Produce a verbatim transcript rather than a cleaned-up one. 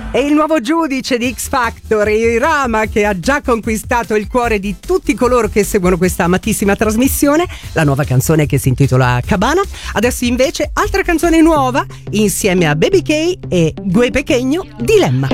E il nuovo giudice di X Factor, Rama, che ha già conquistato il cuore di tutti coloro che seguono questa amatissima trasmissione. La nuova canzone che si intitola Cabana. Adesso invece altra canzone nuova insieme a Baby K e Gue Pequeño, Dilemma.